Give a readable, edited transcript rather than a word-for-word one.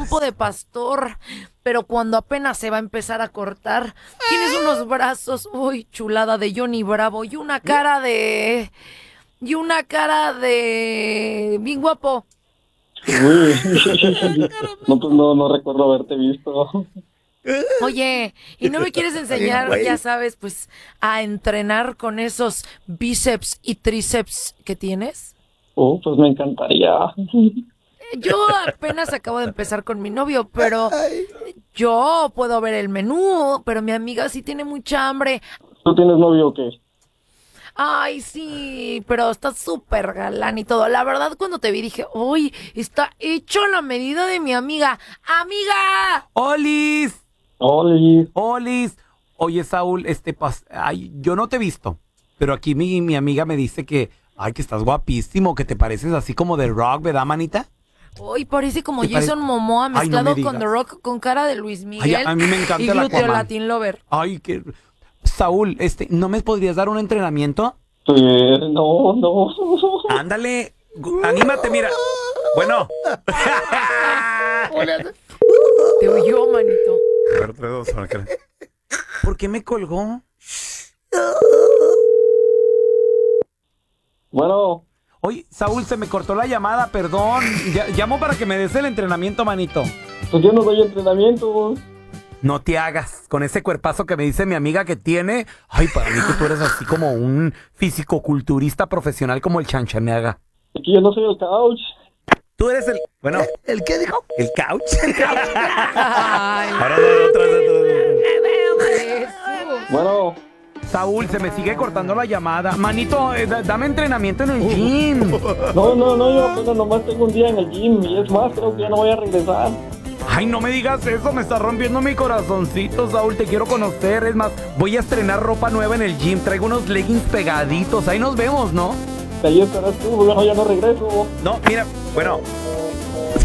trompo de pastor, pero cuando apenas se va a empezar a cortar, tienes unos brazos, uy, chulada de Johnny Bravo y una cara de... bien guapo. Uy. No, pues no recuerdo haberte visto. Oye, ¿y no me quieres enseñar, ya sabes, pues, a entrenar con esos bíceps y tríceps que tienes? Pues me encantaría. Yo apenas acabo de empezar con mi novio, pero yo puedo ver el menú, pero mi amiga sí tiene mucha hambre. ¿Tú tienes novio o qué? Ay, sí, pero está súper galán y todo. La verdad, cuando te vi dije, uy, está hecho a la medida de mi amiga. ¡Amiga! ¡Olis! Oli. ¡Olis! Oye, Saúl, ay, yo no te he visto, pero aquí mi amiga me dice que, ay, que estás guapísimo, que te pareces así como de rock, ¿verdad, manita? Uy, parece como ¿Te Jason Momoa Ay, no mezclado me con digas. The Rock con cara de Luis Ay, Miguel a mí me encanta y el glúteo Aquaman. Latin Lover. Ay, que... Saúl, ¿no me podrías dar un entrenamiento? Pues no. Ándale, anímate, mira. Bueno. Te oyó, manito. ¿Por qué me colgó? Bueno, Oye, Saúl, se me cortó la llamada, perdón. Llamo para que me des el entrenamiento, manito. pues yo no doy entrenamiento. No te hagas con ese cuerpazo que me dice mi amiga que tiene. Ay, para mí que tú eres así como un fisicoculturista profesional como el Chanchaneaga. Aquí yo no soy el couch. Tú eres el... Bueno, ¿El qué dijo? el couch. Ay, Ahora otra vez. Jesús. Bueno, Saúl, se me sigue cortando la llamada. Manito, dame entrenamiento en el gym. no, yo apenas nomás tengo un día en el gym y es más, creo que ya no voy a regresar. Ay, no me digas eso, me está rompiendo mi corazoncito, Saúl, te quiero conocer. Es más, voy a estrenar ropa nueva en el gym, traigo unos leggings pegaditos, ahí nos vemos, ¿no? Ahí estarás tú, luego ya no regreso. No, mira, bueno,